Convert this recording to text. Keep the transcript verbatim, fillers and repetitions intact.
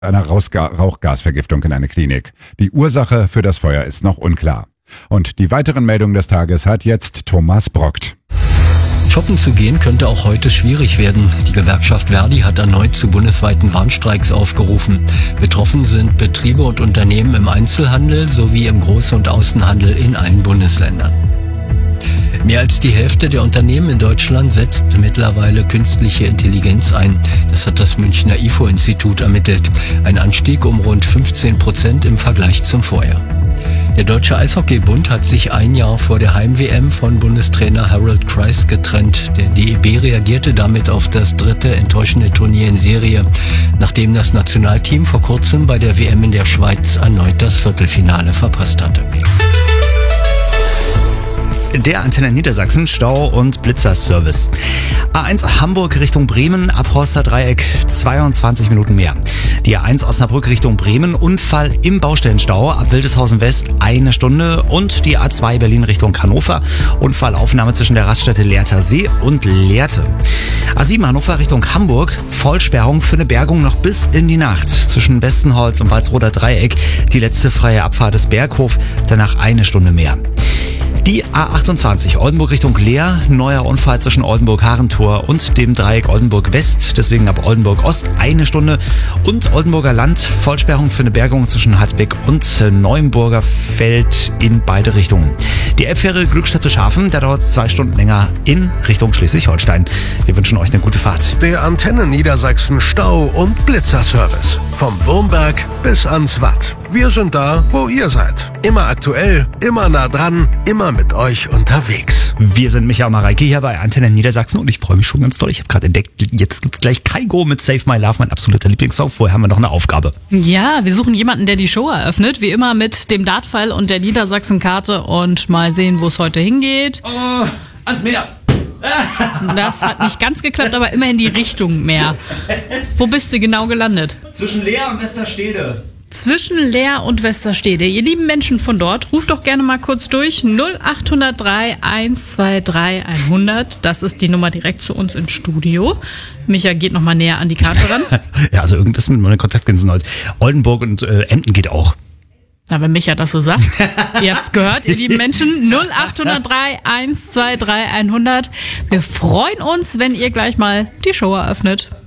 einer Rausga- Rauchgasvergiftung in eine Klinik. Die Ursache für das Feuer ist noch unklar. Und die weiteren Meldungen des Tages hat jetzt Thomas Brockt. Shoppen zu gehen könnte auch heute schwierig werden. Die Gewerkschaft Verdi hat erneut zu bundesweiten Warnstreiks aufgerufen. Betroffen sind Betriebe und Unternehmen im Einzelhandel sowie im Groß- und Außenhandel in allen Bundesländern. Mehr als die Hälfte der Unternehmen in Deutschland setzt mittlerweile künstliche Intelligenz ein. Das hat das Münchner I F O-Institut ermittelt. Ein Anstieg um rund fünfzehn Prozent im Vergleich zum Vorjahr. Der Deutsche Eishockeybund hat sich ein Jahr vor der Heim-W M von Bundestrainer Harold Kreis getrennt. Der D E B reagierte damit auf das dritte enttäuschende Turnier in Serie, nachdem das Nationalteam vor kurzem bei der W M in der Schweiz erneut das Viertelfinale verpasst hatte. Der Antenne Niedersachsen Stau- und Blitzerservice. A eins Hamburg Richtung Bremen, Abhorster Dreieck, zweiundzwanzig Minuten mehr. Die A eins Osnabrück Richtung Bremen, Unfall im Baustellenstau, ab Wildeshausen West eine Stunde. Und die A zwei Berlin Richtung Hannover, Unfallaufnahme zwischen der Raststätte Lehrter See und Lehrte. A sieben Hannover Richtung Hamburg, Vollsperrung für eine Bergung noch bis in die Nacht. Zwischen Westenholz und Walsroder Dreieck, die letzte freie Abfahrt des Berghof, danach eine Stunde mehr. Die A achtundzwanzig Oldenburg Richtung Leer, neuer Unfall zwischen Oldenburg-Harentor und dem Dreieck Oldenburg West, deswegen ab Oldenburg Ost eine Stunde. Und Oldenburger Land, Vollsperrung für eine Bergung zwischen Halsbeck und Neuenburger Feld in beide Richtungen. Die Elbfähre Glückstadt Schafen, da dauert es zwei Stunden länger in Richtung Schleswig-Holstein. Wir wünschen euch eine gute Fahrt. Der Antenne Niedersachsen Stau- und Blitzerservice. Vom Wurmberg bis ans Watt. Wir sind da, wo ihr seid. Immer aktuell, immer nah dran, immer mit euch unterwegs. Wir sind Micha und Mareike hier bei Antenne Niedersachsen und ich freue mich schon ganz doll. Ich habe gerade entdeckt, jetzt gibt's gleich Kaigo mit Save My Love, mein absoluter Lieblingssong. Vorher haben wir noch eine Aufgabe. Ja, wir suchen jemanden, der die Show eröffnet. Wie immer mit dem Dartpfeil und der Niedersachsen-Karte und mal sehen, wo es heute hingeht. Oh, ans Meer. Das hat nicht ganz geklappt, aber immer in die Richtung Meer. Wo bist du genau gelandet? Zwischen Leer und Westerstede. Zwischen Leer und Westerstede. Ihr lieben Menschen von dort, ruft doch gerne mal kurz durch. null acht null drei eins zwei drei hundert. Das ist die Nummer direkt zu uns ins Studio. Micha geht nochmal näher an die Karte ran. Ja, also irgendwas mit meinen Kontaktgrenzen heute. Oldenburg und äh, Emden geht auch. Na, wenn Micha das so sagt. Ihr habt's gehört, ihr lieben Menschen. null acht null drei eins zwei drei hundert. Wir freuen uns, wenn ihr gleich mal die Show eröffnet.